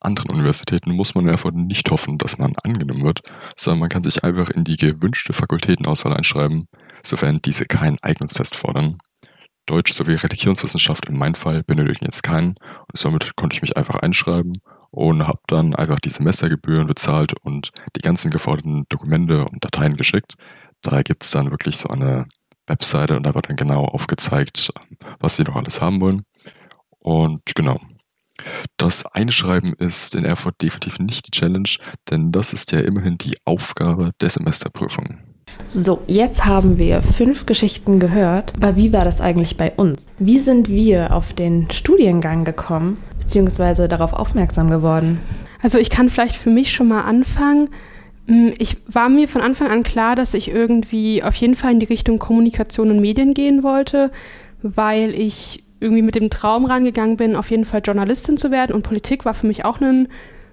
anderen Universitäten muss man einfach nicht hoffen, dass man angenommen wird, sondern man kann sich einfach in die gewünschte Fakultätenauswahl einschreiben, sofern diese keinen Eignungstest fordern. Deutsch sowie Religionswissenschaft in meinem Fall benötigen jetzt keinen und somit konnte ich mich einfach einschreiben und habe dann einfach die Semestergebühren bezahlt und die ganzen geforderten Dokumente und Dateien geschickt. Da gibt es dann wirklich so eine Webseite und da wird dann genau aufgezeigt, was sie noch alles haben wollen. Und genau, das Einschreiben ist in Erfurt definitiv nicht die Challenge, denn das ist ja immerhin die Aufgabe der Semesterprüfung. So, jetzt haben wir 5 Geschichten gehört, aber wie war das eigentlich bei uns? Wie sind wir auf den Studiengang gekommen, beziehungsweise darauf aufmerksam geworden? Also ich kann vielleicht für mich schon mal anfangen. Ich war mir von Anfang an klar, dass ich irgendwie auf jeden Fall in die Richtung Kommunikation und Medien gehen wollte, weil ich irgendwie mit dem Traum rangegangen bin, auf jeden Fall Journalistin zu werden, und Politik war für mich auch ein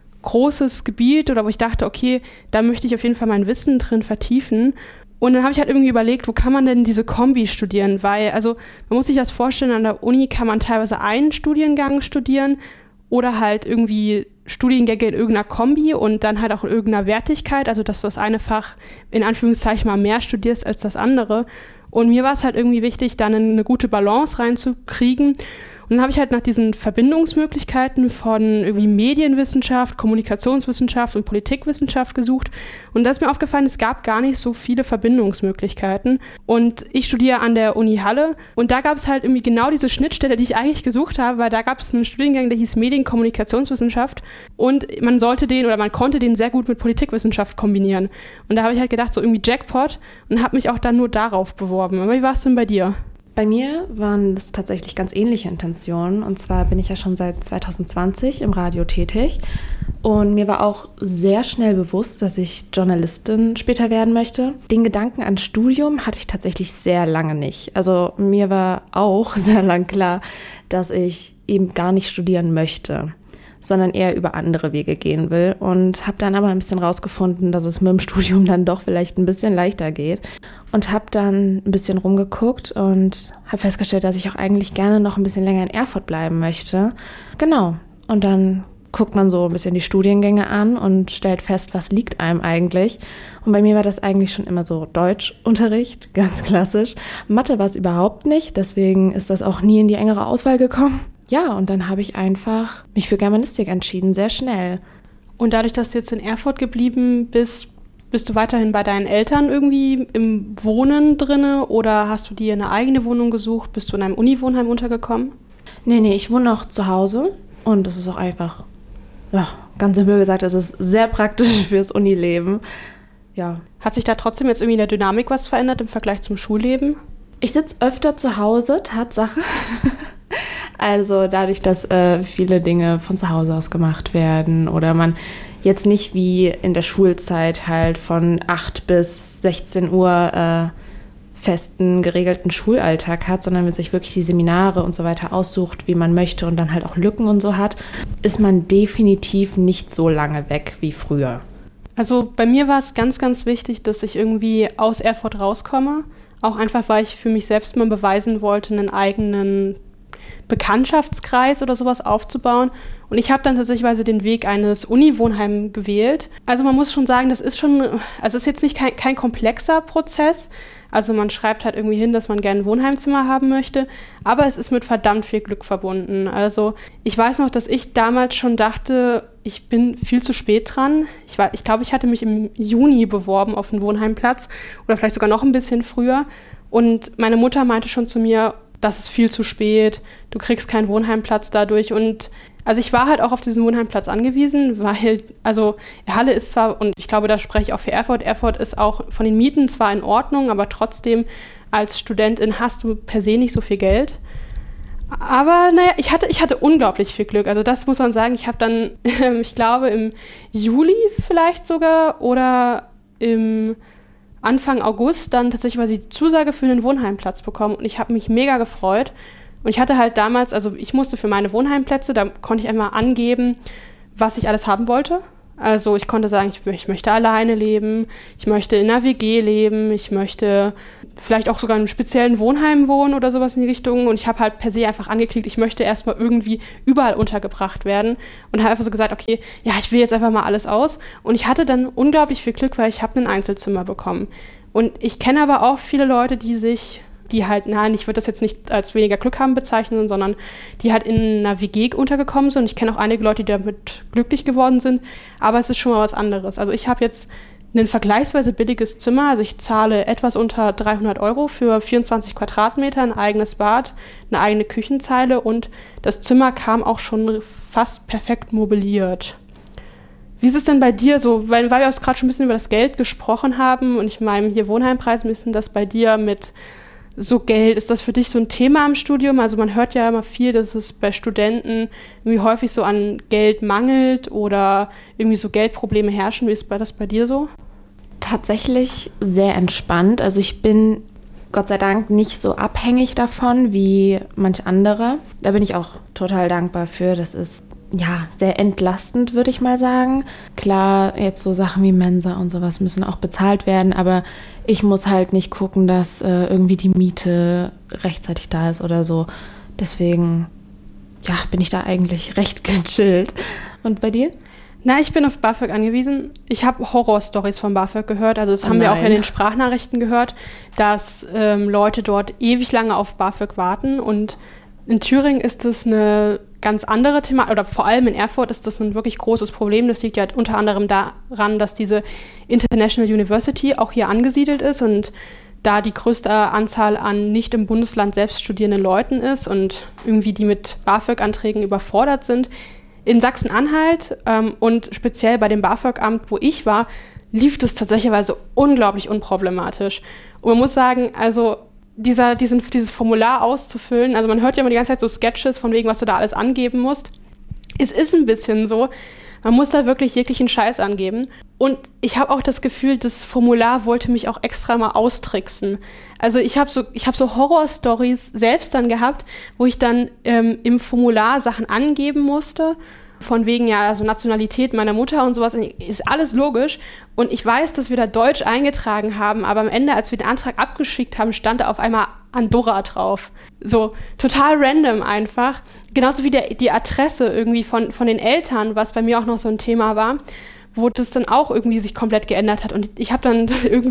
großes Gebiet, oder wo ich dachte, okay, da möchte ich auf jeden Fall mein Wissen drin vertiefen. Und dann habe ich halt irgendwie überlegt, wo kann man denn diese Kombi studieren? Weil, also man muss sich das vorstellen, an der Uni kann man teilweise einen Studiengang studieren oder halt irgendwie Studiengänge in irgendeiner Kombi und dann halt auch in irgendeiner Wertigkeit, also dass du das eine Fach in Anführungszeichen mal mehr studierst als das andere. Und mir war es halt irgendwie wichtig, dann eine gute Balance reinzukriegen. Und dann habe ich halt nach diesen Verbindungsmöglichkeiten von irgendwie Medienwissenschaft, Kommunikationswissenschaft und Politikwissenschaft gesucht. Und da ist mir aufgefallen, es gab gar nicht so viele Verbindungsmöglichkeiten. Und ich studiere an der Uni Halle und da gab es halt irgendwie genau diese Schnittstelle, die ich eigentlich gesucht habe, weil da gab es einen Studiengang, der hieß Medienkommunikationswissenschaft und man konnte den sehr gut mit Politikwissenschaft kombinieren. Und da habe ich halt gedacht, so irgendwie Jackpot, und habe mich auch dann nur darauf beworben. Aber wie war es denn bei dir? Bei mir waren das tatsächlich ganz ähnliche Intentionen. Und zwar bin ich ja schon seit 2020 im Radio tätig. Und mir war auch sehr schnell bewusst, dass ich Journalistin später werden möchte. Den Gedanken an Studium hatte ich tatsächlich sehr lange nicht. Also mir war auch sehr lang klar, dass ich eben gar nicht studieren möchte, sondern eher über andere Wege gehen will, und habe dann aber ein bisschen rausgefunden, dass es mit dem Studium dann doch vielleicht ein bisschen leichter geht, und habe dann ein bisschen rumgeguckt und habe festgestellt, dass ich auch eigentlich gerne noch ein bisschen länger in Erfurt bleiben möchte. Genau, und dann guckt man so ein bisschen die Studiengänge an und stellt fest, was liegt einem eigentlich. Und bei mir war das eigentlich schon immer so Deutschunterricht, ganz klassisch. Mathe war es überhaupt nicht, deswegen ist das auch nie in die engere Auswahl gekommen. Ja, und dann habe ich einfach mich für Germanistik entschieden, sehr schnell. Und dadurch, dass du jetzt in Erfurt geblieben bist, bist du weiterhin bei deinen Eltern irgendwie im Wohnen drinne oder hast du dir eine eigene Wohnung gesucht? Bist du in einem Uniwohnheim untergekommen? Nee, ich wohne noch zu Hause und das ist auch einfach, ja, ganz simpel gesagt, es ist sehr praktisch fürs Unileben. Ja. Hat sich da trotzdem jetzt irgendwie in der Dynamik was verändert im Vergleich zum Schulleben? Ich sitze öfter zu Hause, Tatsache. Also dadurch, dass viele Dinge von zu Hause aus gemacht werden oder man jetzt nicht wie in der Schulzeit halt von 8 bis 16 Uhr festen, geregelten Schulalltag hat, sondern mit sich wirklich die Seminare und so weiter aussucht, wie man möchte und dann halt auch Lücken und so hat, ist man definitiv nicht so lange weg wie früher. Also bei mir war es ganz, ganz wichtig, dass ich irgendwie aus Erfurt rauskomme. Auch einfach, weil ich für mich selbst mal beweisen wollte, einen eigenen Bekanntschaftskreis oder sowas aufzubauen. Und ich habe dann tatsächlich den Weg eines Uniwohnheims gewählt. Also man muss schon sagen, das ist jetzt nicht kein komplexer Prozess. Also man schreibt halt irgendwie hin, dass man gerne ein Wohnheimzimmer haben möchte, aber es ist mit verdammt viel Glück verbunden. Also ich weiß noch, dass ich damals schon dachte, ich bin viel zu spät dran. Ich glaube, ich hatte mich im Juni beworben auf einen Wohnheimplatz oder vielleicht sogar noch ein bisschen früher. Und meine Mutter meinte schon zu mir, das ist viel zu spät, du kriegst keinen Wohnheimplatz dadurch. Und also ich war halt auch auf diesen Wohnheimplatz angewiesen, weil, also Halle ist zwar, und ich glaube, da spreche ich auch für Erfurt, Erfurt ist auch von den Mieten zwar in Ordnung, aber trotzdem als Studentin hast du per se nicht so viel Geld. Aber naja, ich hatte unglaublich viel Glück, also das muss man sagen. Ich habe dann, ich glaube im Juli vielleicht sogar oder im Anfang August dann tatsächlich die Zusage für einen Wohnheimplatz bekommen und ich habe mich mega gefreut. Und ich hatte halt damals, also ich musste für meine Wohnheimplätze, da konnte ich einmal angeben, was ich alles haben wollte. Also ich konnte sagen, ich möchte alleine leben, ich möchte in einer WG leben, ich möchte vielleicht auch sogar in einem speziellen Wohnheim wohnen oder sowas in die Richtung. Und ich habe halt per se einfach angeklickt, ich möchte erstmal irgendwie überall untergebracht werden. Und habe einfach so gesagt, okay, ja, ich will jetzt einfach mal alles aus. Und ich hatte dann unglaublich viel Glück, weil ich habe ein Einzelzimmer bekommen. Und ich kenne aber auch viele Leute, die halt, nein, ich würde das jetzt nicht als weniger Glück haben bezeichnen, sondern die halt in einer WG untergekommen sind. Und ich kenne auch einige Leute, die damit glücklich geworden sind. Aber es ist schon mal was anderes. Also ich habe jetzt ein vergleichsweise billiges Zimmer. Also ich zahle etwas unter 300 € für 24 Quadratmeter, ein eigenes Bad, eine eigene Küchenzeile. Und das Zimmer kam auch schon fast perfekt mobiliert. Wie ist es denn bei dir so? Weil wir auch gerade schon ein bisschen über das Geld gesprochen haben. Und ich meine, hier Wohnheimpreise, wie ist denn das bei dir mit so Geld? Ist das für dich so ein Thema im Studium? Also man hört ja immer viel, dass es bei Studenten irgendwie häufig so an Geld mangelt oder irgendwie so Geldprobleme herrschen. Wie ist das bei dir so? Tatsächlich sehr entspannt. Also ich bin Gott sei Dank nicht so abhängig davon wie manch andere. Da bin ich auch total dankbar für. Das ist ja sehr entlastend, würde ich mal sagen. Klar, jetzt so Sachen wie Mensa und sowas müssen auch bezahlt werden, aber ich muss halt nicht gucken, dass irgendwie die Miete rechtzeitig da ist oder so. Deswegen, ja, bin ich da eigentlich recht gechillt. Und bei dir? Na, ich bin auf BAföG angewiesen. Ich habe Horrorstories von BAföG gehört. Also das haben wir auch in den Sprachnachrichten gehört, dass Leute dort ewig lange auf BAföG warten. Und in Thüringen ist das eine ganz andere Thematik, oder vor allem in Erfurt ist das ein wirklich großes Problem. Das liegt ja unter anderem daran, dass diese International University auch hier angesiedelt ist und da die größte Anzahl an nicht im Bundesland selbst studierenden Leuten ist und irgendwie die mit BAföG-Anträgen überfordert sind. In Sachsen-Anhalt und speziell bei dem BAföG-Amt, wo ich war, lief das tatsächlich unglaublich unproblematisch. Und man muss sagen, also dieses Formular auszufüllen, also man hört ja immer die ganze Zeit so Sketches von wegen, was du da alles angeben musst. Es ist ein bisschen so, man muss da wirklich jeglichen Scheiß angeben. Und ich habe auch das Gefühl, das Formular wollte mich auch extra mal austricksen. Also ich habe so Horror-Stories selbst dann gehabt, wo ich dann im Formular Sachen angeben musste, von wegen, ja, also Nationalität meiner Mutter und sowas, ist alles logisch. Und ich weiß, dass wir da Deutsch eingetragen haben, aber am Ende, als wir den Antrag abgeschickt haben, stand da auf einmal Andorra drauf. So, total random einfach. Genauso wie die Adresse irgendwie von den Eltern, was bei mir auch noch so ein Thema war, wo das dann auch irgendwie sich komplett geändert hat. Und ich habe dann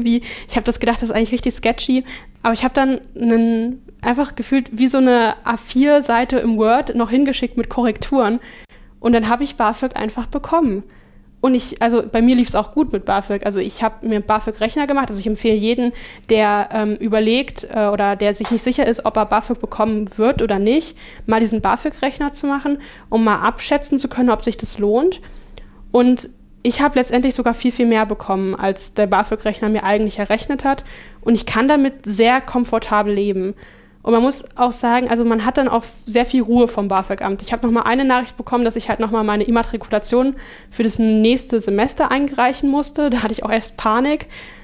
das gedacht, das ist eigentlich richtig sketchy, aber ich habe dann einfach gefühlt wie so eine A4-Seite im Word noch hingeschickt mit Korrekturen. Und dann habe ich BAföG einfach bekommen. Und bei mir lief es auch gut mit BAföG. Also ich habe mir einen BAföG-Rechner gemacht. Also ich empfehle jeden, der überlegt oder der sich nicht sicher ist, ob er BAföG bekommen wird oder nicht, mal diesen BAföG-Rechner zu machen, um mal abschätzen zu können, ob sich das lohnt. Und ich habe letztendlich sogar viel, viel mehr bekommen, als der BAföG-Rechner mir eigentlich errechnet hat. Und ich kann damit sehr komfortabel leben. Und man muss auch sagen, also man hat dann auch sehr viel Ruhe vom BAföG-Amt. Ich habe noch mal eine Nachricht bekommen, dass ich halt noch mal meine Immatrikulation für das nächste Semester einreichen musste. Da hatte ich auch erst Panik.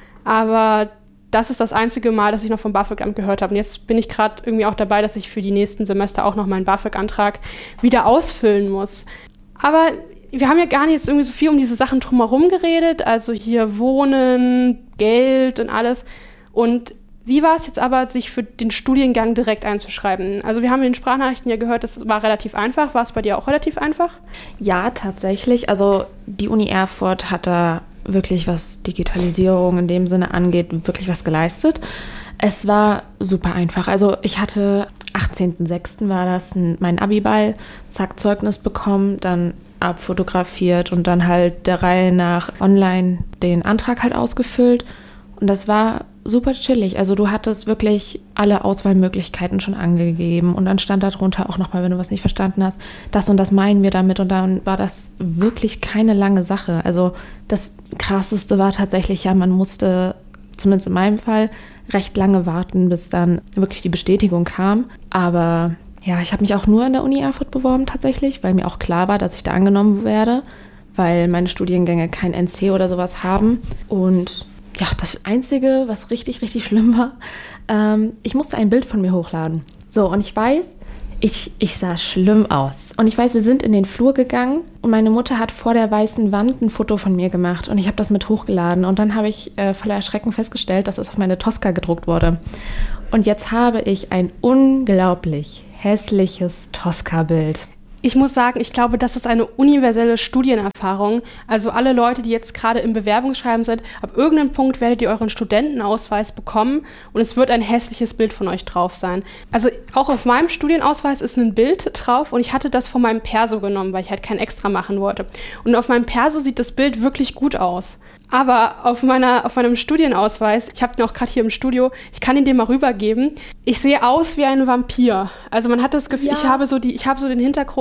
Aber das ist das einzige Mal, dass ich noch vom BAföG-Amt gehört habe. Und jetzt bin ich gerade irgendwie auch dabei, dass ich für die nächsten Semester auch noch meinen BAföG-Antrag wieder ausfüllen muss. Aber wir haben ja gar nicht jetzt irgendwie so viel um diese Sachen drumherum geredet. Also hier Wohnen, Geld und alles. Und wie war es jetzt aber, sich für den Studiengang direkt einzuschreiben? Also wir haben in den Sprachnachrichten ja gehört, das war relativ einfach. War es bei dir auch relativ einfach? Ja, tatsächlich. Also die Uni Erfurt hat da wirklich, was Digitalisierung in dem Sinne angeht, wirklich was geleistet. Es war super einfach. Also ich hatte 18.06. war das, mein Abiball, zack, Zeugnis bekommen, dann abfotografiert und dann halt der Reihe nach online den Antrag halt ausgefüllt. Und das war super chillig. Also du hattest wirklich alle Auswahlmöglichkeiten schon angegeben und dann stand da drunter auch nochmal, wenn du was nicht verstanden hast, das und das meinen wir damit und dann war das wirklich keine lange Sache. Also das Krasseste war tatsächlich, ja, man musste, zumindest in meinem Fall, recht lange warten, bis dann wirklich die Bestätigung kam. Aber ja, ich habe mich auch nur an der Uni Erfurt beworben tatsächlich, weil mir auch klar war, dass ich da angenommen werde, weil meine Studiengänge kein NC oder sowas haben. Und ja, das Einzige, was richtig, richtig schlimm war, ich musste ein Bild von mir hochladen. So, und ich weiß, Ich sah schlimm aus. Und ich weiß, wir sind in den Flur gegangen und meine Mutter hat vor der weißen Wand ein Foto von mir gemacht und ich habe das mit hochgeladen. Und dann habe ich voller Erschrecken festgestellt, dass es auf meine Tosca gedruckt wurde. Und jetzt habe ich ein unglaublich hässliches Tosca-Bild. Ich muss sagen, ich glaube, das ist eine universelle Studienerfahrung. Also alle Leute, die jetzt gerade im Bewerbungsschreiben sind, ab irgendeinem Punkt werdet ihr euren Studentenausweis bekommen und es wird ein hässliches Bild von euch drauf sein. Also auch auf meinem Studienausweis ist ein Bild drauf und ich hatte das von meinem Perso genommen, weil ich halt kein Extra machen wollte. Und auf meinem Perso sieht das Bild wirklich gut aus. Aber auf meinem Studienausweis, ich habe den auch gerade hier im Studio, ich kann ihn dir mal rübergeben, ich sehe aus wie ein Vampir. Also man hat das Gefühl, ich habe so den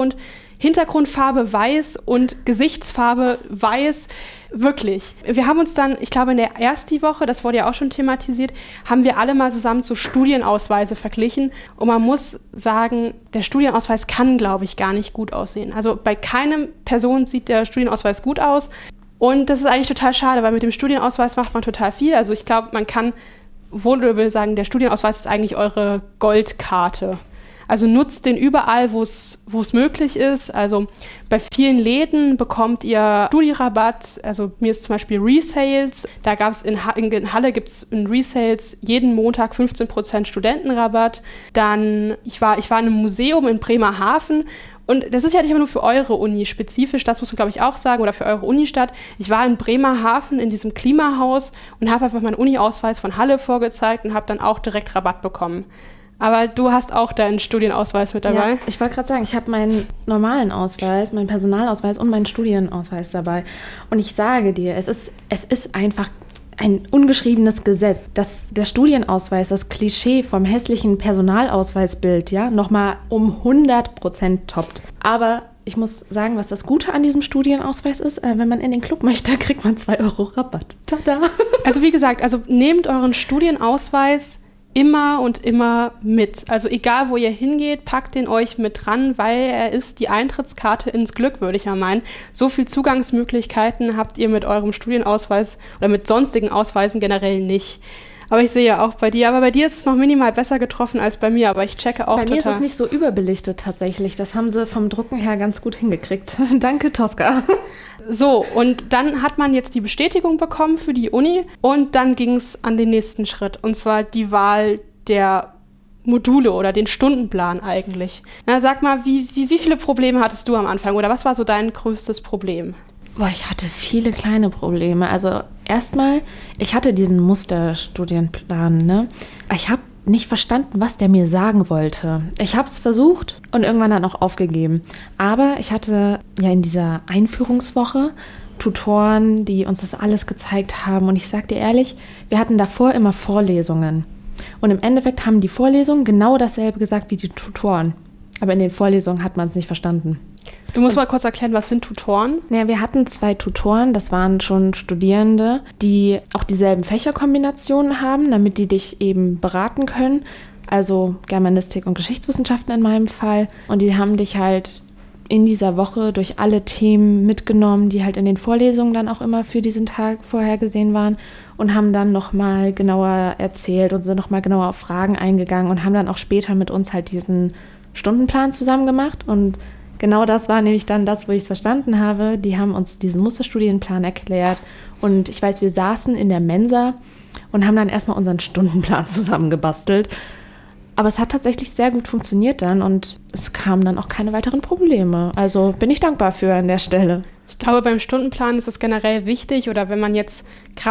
Hintergrundfarbe weiß und Gesichtsfarbe weiß, wirklich. Wir haben uns dann, ich glaube in der ersten Woche, das wurde ja auch schon thematisiert, haben wir alle mal zusammen so Studienausweise verglichen und man muss sagen, der Studienausweis kann, glaube ich, gar nicht gut aussehen. Also bei keinem Person sieht der Studienausweis gut aus. Und das ist eigentlich total schade, weil mit dem Studienausweis macht man total viel. Also ich glaube, man kann wohl oder will sagen, der Studienausweis ist eigentlich eure Goldkarte. Also nutzt den überall, wo es möglich ist. Also bei vielen Läden bekommt ihr Studierabatt. Also mir ist zum Beispiel Resales. Da gab es in Halle gibt es in Resales jeden Montag 15% Studentenrabatt. Dann, ich war in einem Museum in Bremerhaven. Und das ist ja nicht immer nur für eure Uni spezifisch, das muss man, glaube ich, auch sagen, oder für eure Unistadt. Ich war in Bremerhaven in diesem Klimahaus und habe einfach meinen Uni-Ausweis von Halle vorgezeigt und habe dann auch direkt Rabatt bekommen. Aber du hast auch deinen Studienausweis mit dabei. Ja, ich wollte gerade sagen, ich habe meinen normalen Ausweis, meinen Personalausweis und meinen Studienausweis dabei. Und ich sage dir, es ist einfach ein ungeschriebenes Gesetz, dass der Studienausweis das Klischee vom hässlichen Personalausweisbild nochmal um 100% toppt. Aber ich muss sagen, was das Gute an diesem Studienausweis ist, wenn man in den Club möchte, kriegt man 2 € Rabatt. Tada! Also wie gesagt, nehmt euren Studienausweis immer und immer mit. Also egal, wo ihr hingeht, packt den euch mit dran, weil er ist die Eintrittskarte ins Glück, würde ich ja meinen. So viel Zugangsmöglichkeiten habt ihr mit eurem Studienausweis oder mit sonstigen Ausweisen generell nicht. Aber ich sehe ja auch bei dir. Aber bei dir ist es noch minimal besser getroffen als bei mir. Aber ich checke auch total. Bei mir ist es nicht so überbelichtet tatsächlich. Das haben sie vom Drucken her ganz gut hingekriegt. Danke, Tosca. So, und dann hat man jetzt die Bestätigung bekommen für die Uni. Und dann ging es an den nächsten Schritt. Und zwar die Wahl der Module oder den Stundenplan eigentlich. Na, sag mal, wie viele Probleme hattest du am Anfang? Oder was war so dein größtes Problem? Boah, ich hatte viele kleine Probleme. Also erstmal, ich hatte diesen Musterstudienplan, ne? Ich habe nicht verstanden, was der mir sagen wollte. Ich habe es versucht und irgendwann dann auch aufgegeben. Aber ich hatte ja in dieser Einführungswoche Tutoren, die uns das alles gezeigt haben. Und ich sag dir ehrlich, wir hatten davor immer Vorlesungen. Und im Endeffekt haben die Vorlesungen genau dasselbe gesagt wie die Tutoren. Aber in den Vorlesungen hat man es nicht verstanden. Du musst mal kurz erklären, was sind Tutoren? Ja, wir hatten 2 Tutoren, das waren schon Studierende, die auch dieselben Fächerkombinationen haben, damit die dich eben beraten können. Also Germanistik und Geschichtswissenschaften in meinem Fall. Und die haben dich halt in dieser Woche durch alle Themen mitgenommen, die halt in den Vorlesungen dann auch immer für diesen Tag vorhergesehen waren und haben dann nochmal genauer erzählt und sind nochmal genauer auf Fragen eingegangen und haben dann auch später mit uns halt diesen Stundenplan zusammen gemacht. Und genau das war nämlich dann das, wo ich es verstanden habe. Die haben uns diesen Musterstudienplan erklärt und ich weiß, wir saßen in der Mensa und haben dann erstmal unseren Stundenplan zusammengebastelt. Aber es hat tatsächlich sehr gut funktioniert dann und es kamen dann auch keine weiteren Probleme. Also bin ich dankbar für an der Stelle. Ich glaube, beim Stundenplan ist es generell wichtig oder wenn man jetzt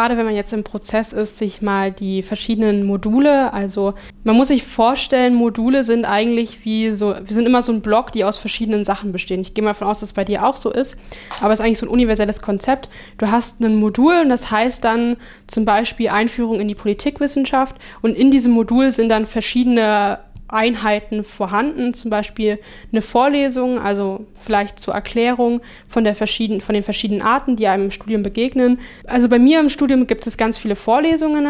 im Prozess ist, sich mal die verschiedenen Module, also man muss sich vorstellen, Module sind eigentlich wir sind immer so ein Block, die aus verschiedenen Sachen bestehen. Ich gehe mal davon aus, dass es bei dir auch so ist, aber es ist eigentlich so ein universelles Konzept. Du hast ein Modul und das heißt dann zum Beispiel Einführung in die Politikwissenschaft und in diesem Modul sind dann verschiedene Einheiten vorhanden, zum Beispiel eine Vorlesung, also vielleicht zur Erklärung von den verschiedenen Arten, die einem im Studium begegnen. Also bei mir im Studium gibt es ganz viele Vorlesungen,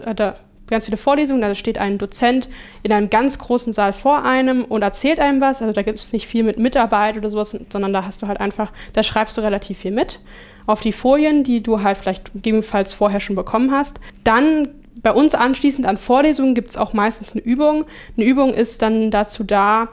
da steht ein Dozent in einem ganz großen Saal vor einem und erzählt einem was, also da gibt es nicht viel mit Mitarbeit oder sowas, sondern da hast du halt einfach, da schreibst du relativ viel mit auf die Folien, die du halt vielleicht gegebenenfalls vorher schon bekommen hast. Dann bei uns anschließend an Vorlesungen gibt es auch meistens eine Übung. Eine Übung ist dann dazu da,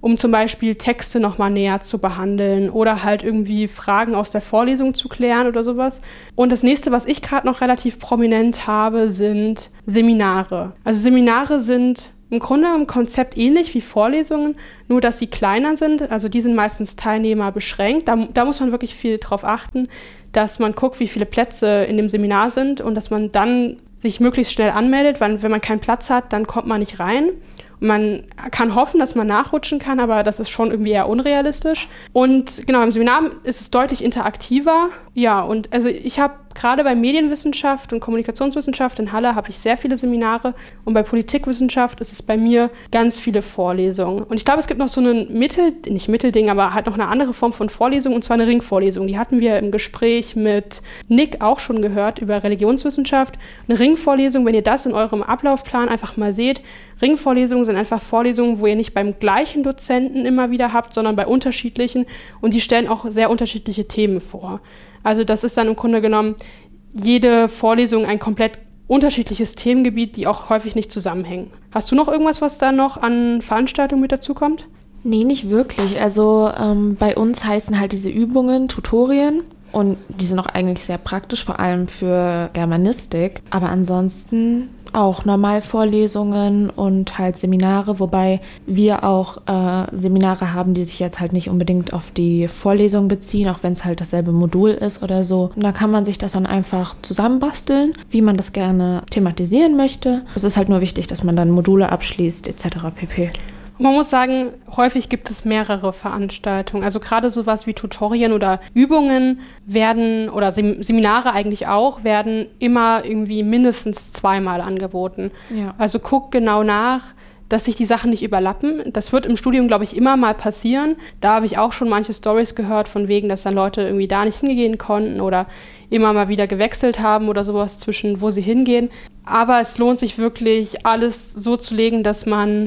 um zum Beispiel Texte nochmal näher zu behandeln oder halt irgendwie Fragen aus der Vorlesung zu klären oder sowas. Und das nächste, was ich gerade noch relativ prominent habe, sind Seminare. Also Seminare sind im Grunde im Konzept ähnlich wie Vorlesungen, nur dass sie kleiner sind. Also die sind meistens Teilnehmer beschränkt. Da muss man wirklich viel drauf achten, dass man guckt, wie viele Plätze in dem Seminar sind und dass man dann sich möglichst schnell anmeldet, weil wenn man keinen Platz hat, dann kommt man nicht rein. Und man kann hoffen, dass man nachrutschen kann, aber das ist schon irgendwie eher unrealistisch. Und genau, im Seminar ist es deutlich interaktiver. Ja, und also ich habe gerade bei Medienwissenschaft und Kommunikationswissenschaft in Halle habe ich sehr viele Seminare und bei Politikwissenschaft ist es bei mir ganz viele Vorlesungen. Und ich glaube, es gibt noch so ein nicht Mittelding, aber halt noch eine andere Form von Vorlesung, und zwar eine Ringvorlesung. Die hatten wir im Gespräch mit Nick auch schon gehört über Religionswissenschaft. Eine Ringvorlesung, wenn ihr das in eurem Ablaufplan einfach mal seht, Ringvorlesungen sind einfach Vorlesungen, wo ihr nicht beim gleichen Dozenten immer wieder habt, sondern bei unterschiedlichen, und die stellen auch sehr unterschiedliche Themen vor. Also das ist dann im Grunde genommen jede Vorlesung ein komplett unterschiedliches Themengebiet, die auch häufig nicht zusammenhängen. Hast du noch irgendwas, was da noch an Veranstaltungen mit dazukommt? Nee, nicht wirklich. Also bei uns heißen halt diese Übungen Tutorien und die sind auch eigentlich sehr praktisch, vor allem für Germanistik. Aber ansonsten auch Normalvorlesungen und halt Seminare, wobei wir auch Seminare haben, die sich jetzt halt nicht unbedingt auf die Vorlesung beziehen, auch wenn es halt dasselbe Modul ist oder so. Und da kann man sich das dann einfach zusammenbasteln, wie man das gerne thematisieren möchte. Es ist halt nur wichtig, dass man dann Module abschließt etc. pp. Man muss sagen, häufig gibt es mehrere Veranstaltungen. Also gerade sowas wie Tutorien oder Übungen werden, oder Seminare eigentlich auch, werden immer irgendwie mindestens zweimal angeboten. Ja. Also guck genau nach, dass sich die Sachen nicht überlappen. Das wird im Studium, glaube ich, immer mal passieren. Da habe ich auch schon manche Storys gehört, von wegen, dass dann Leute irgendwie da nicht hingehen konnten oder immer mal wieder gewechselt haben oder sowas zwischen, wo sie hingehen. Aber es lohnt sich wirklich, alles so zu legen, dass man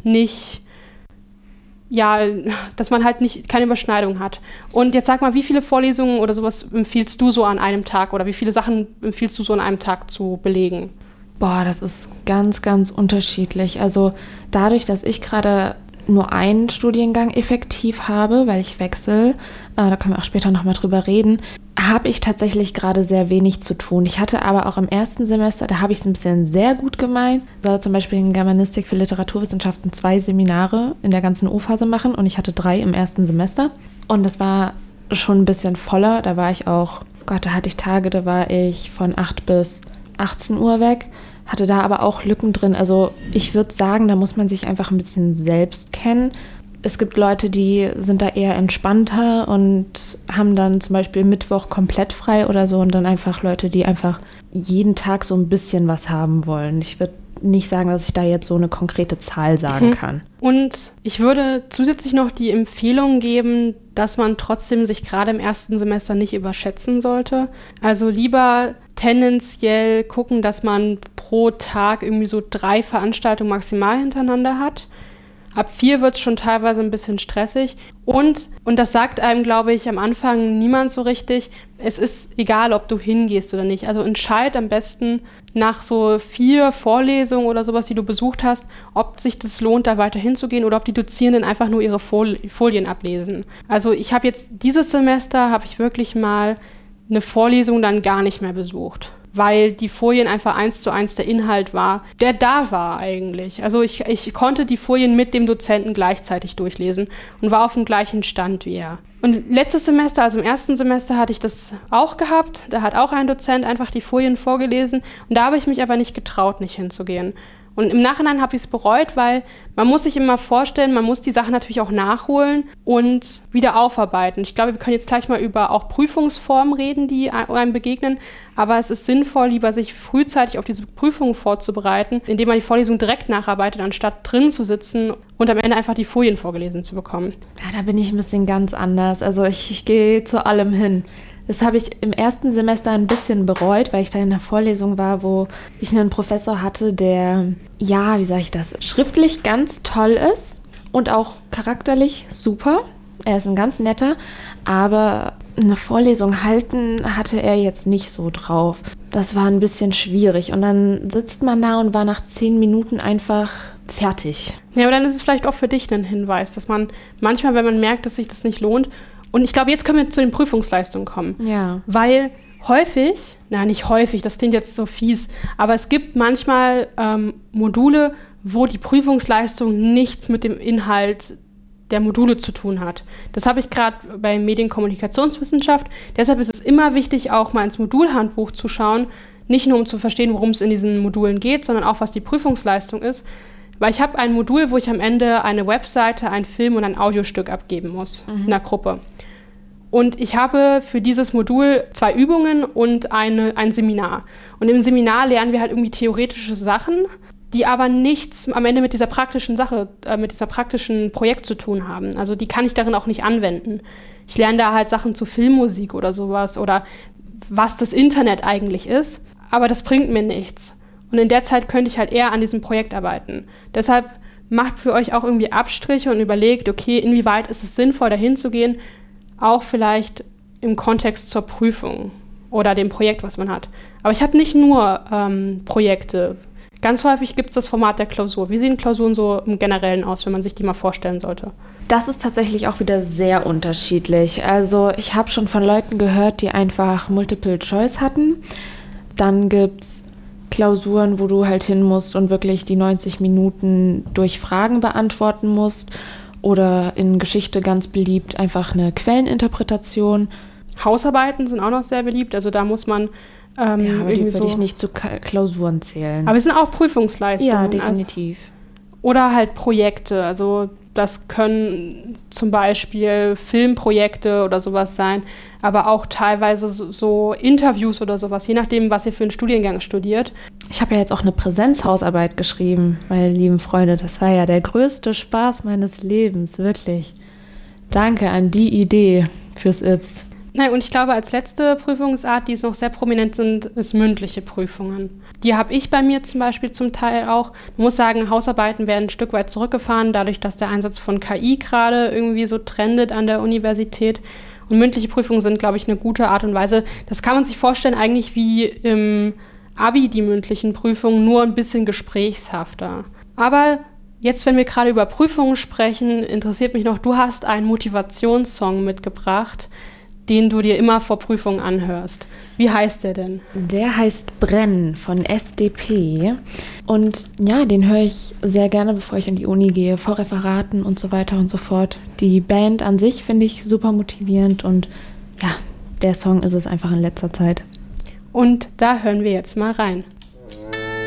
dass man halt nicht keine Überschneidung hat. Und jetzt sag mal, wie viele Vorlesungen oder sowas empfiehlst du so an einem Tag oder wie viele Sachen empfiehlst du so an einem Tag zu belegen? Boah, das ist ganz, ganz unterschiedlich. Also dadurch, dass ich gerade nur einen Studiengang effektiv habe, weil ich wechsle, da können wir auch später nochmal drüber reden, habe ich tatsächlich gerade sehr wenig zu tun. Ich hatte aber auch im ersten Semester, da habe ich es ein bisschen sehr gut gemeint. Ich soll zum Beispiel in Germanistik für Literaturwissenschaften 2 Seminare in der ganzen O-Phase machen und ich hatte 3 im ersten Semester. Und das war schon ein bisschen voller. Da war ich auch, da hatte ich Tage, da war ich von 8 bis 18 Uhr weg. Hatte da aber auch Lücken drin. Also ich würde sagen, da muss man sich einfach ein bisschen selbst kennen. Es gibt Leute, die sind da eher entspannter und haben dann zum Beispiel Mittwoch komplett frei oder so und dann einfach Leute, die einfach jeden Tag so ein bisschen was haben wollen. Ich würde nicht sagen, dass ich da jetzt so eine konkrete Zahl sagen kann. Und ich würde zusätzlich noch die Empfehlung geben, dass man trotzdem sich gerade im ersten Semester nicht überschätzen sollte. Also lieber tendenziell gucken, dass man pro Tag irgendwie so 3 Veranstaltungen maximal hintereinander hat. Ab 4 wird es schon teilweise ein bisschen stressig. Und das sagt einem, glaube ich, am Anfang niemand so richtig. Es ist egal, ob du hingehst oder nicht. Also entscheid am besten nach so 4 Vorlesungen oder sowas, die du besucht hast, ob sich das lohnt, da weiter hinzugehen oder ob die Dozierenden einfach nur ihre Folien ablesen. Also ich habe jetzt dieses Semester, habe ich wirklich mal eine Vorlesung dann gar nicht mehr besucht, weil die Folien einfach 1:1 der Inhalt war, der da war eigentlich. Also ich konnte die Folien mit dem Dozenten gleichzeitig durchlesen und war auf dem gleichen Stand wie er. Und letztes Semester, also im ersten Semester, hatte ich das auch gehabt. Da hat auch ein Dozent einfach die Folien vorgelesen und da habe ich mich aber nicht getraut, nicht hinzugehen. Und im Nachhinein habe ich es bereut, weil man muss sich immer vorstellen, man muss die Sachen natürlich auch nachholen und wieder aufarbeiten. Ich glaube, wir können jetzt gleich mal über auch Prüfungsformen reden, die einem begegnen. Aber es ist sinnvoll, lieber sich frühzeitig auf diese Prüfungen vorzubereiten, indem man die Vorlesung direkt nacharbeitet, anstatt drin zu sitzen und am Ende einfach die Folien vorgelesen zu bekommen. Ja, da bin ich ein bisschen ganz anders. Also ich gehe zu allem hin. Das habe ich im ersten Semester ein bisschen bereut, weil ich da in einer Vorlesung war, wo ich einen Professor hatte, der, schriftlich ganz toll ist und auch charakterlich super. Er ist ein ganz netter, aber eine Vorlesung halten hatte er jetzt nicht so drauf. Das war ein bisschen schwierig und dann sitzt man da und war nach 10 Minuten einfach fertig. Ja, aber dann ist es vielleicht auch für dich ein Hinweis, dass man manchmal, wenn man merkt, dass sich das nicht lohnt, und ich glaube, jetzt können wir zu den Prüfungsleistungen kommen. Ja. Weil nicht häufig, das klingt jetzt so fies, aber es gibt manchmal Module, wo die Prüfungsleistung nichts mit dem Inhalt der Module zu tun hat. Das habe ich gerade bei Medienkommunikationswissenschaft. Deshalb ist es immer wichtig, auch mal ins Modulhandbuch zu schauen, nicht nur um zu verstehen, worum es in diesen Modulen geht, sondern auch, was die Prüfungsleistung ist. Weil ich habe ein Modul, wo ich am Ende eine Webseite, einen Film und ein Audiostück abgeben muss in der Gruppe. Und ich habe für dieses Modul 2 Übungen und ein Seminar. Und im Seminar lernen wir halt irgendwie theoretische Sachen, die aber nichts am Ende mit dieser praktischen Sache, mit dieser praktischen Projekt zu tun haben. Also die kann ich darin auch nicht anwenden. Ich lerne da halt Sachen zu Filmmusik oder sowas oder was das Internet eigentlich ist, aber das bringt mir nichts. Und in der Zeit könnte ich halt eher an diesem Projekt arbeiten. Deshalb macht für euch auch irgendwie Abstriche und überlegt, okay, inwieweit ist es sinnvoll, dahin zu gehen, auch vielleicht im Kontext zur Prüfung oder dem Projekt, was man hat. Aber ich habe nicht nur Projekte. Ganz häufig gibt es das Format der Klausur. Wie sehen Klausuren so im Generellen aus, wenn man sich die mal vorstellen sollte? Das ist tatsächlich auch wieder sehr unterschiedlich. Also ich habe schon von Leuten gehört, die einfach Multiple Choice hatten. Dann gibt es Klausuren, wo du halt hin musst und wirklich die 90 Minuten durch Fragen beantworten musst. Oder in Geschichte ganz beliebt einfach eine Quelleninterpretation. Hausarbeiten sind auch noch sehr beliebt. Also da muss man aber die würde ich nicht zu Klausuren zählen. Aber es sind auch Prüfungsleistungen. Ja, definitiv. Oder halt Projekte. Also das können zum Beispiel Filmprojekte oder sowas sein, aber auch teilweise so Interviews oder sowas, je nachdem, was ihr für einen Studiengang studiert. Ich habe ja jetzt auch eine Präsenzhausarbeit geschrieben, meine lieben Freunde. Das war ja der größte Spaß meines Lebens, wirklich. Danke an die Idee fürs IPS. Nein, und ich glaube, als letzte Prüfungsart, die es noch sehr prominent sind, ist mündliche Prüfungen. Die habe ich bei mir zum Beispiel zum Teil auch. Man muss sagen, Hausarbeiten werden ein Stück weit zurückgefahren, dadurch, dass der Einsatz von KI gerade irgendwie so trendet an der Universität. Und mündliche Prüfungen sind, glaube ich, eine gute Art und Weise. Das kann man sich vorstellen, eigentlich wie im Abi die mündlichen Prüfungen, nur ein bisschen gesprächshafter. Aber jetzt, wenn wir gerade über Prüfungen sprechen, interessiert mich noch, du hast einen Motivationssong mitgebracht, den du dir immer vor Prüfungen anhörst. Wie heißt der denn? Der heißt Brennen von SDP. Und ja, den höre ich sehr gerne, bevor ich in die Uni gehe, vor Referaten und so weiter und so fort. Die Band an sich finde ich super motivierend und ja, der Song ist es einfach in letzter Zeit. Und da hören wir jetzt mal rein.